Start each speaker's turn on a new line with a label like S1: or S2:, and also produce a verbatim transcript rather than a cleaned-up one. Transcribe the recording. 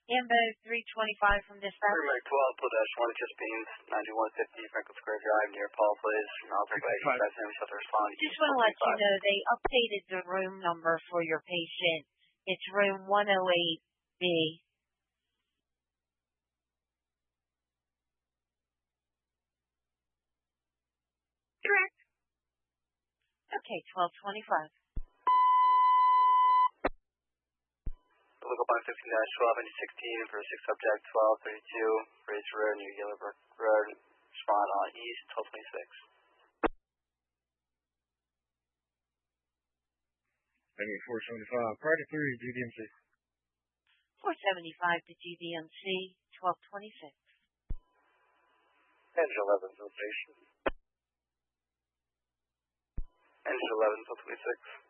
S1: Ambo three twenty-five from dispatch.
S2: Three twelve, pull dash one, Chesapeake, ninety-one fifty, Franklin Square Drive, near Paul Place. I'll take by eighty-five cents to respond.
S1: Just want to let you know they updated the room number for your patient. It's room one oh eight B.
S3: Correct.
S1: Okay, twelve twenty-five.
S2: Local by fifteen dash twelve, and sixteen for six subject, twelve thirty-two, Race Road, New Yellowbrook Road, respond on East, twelve twenty-six.
S4: Heading four seventy-five, prior to three, G D M C.
S1: four seventy-five to G D M C, twelve twenty-six.
S2: Engine eleven, filtration. Engine eleven, twelve twenty-six.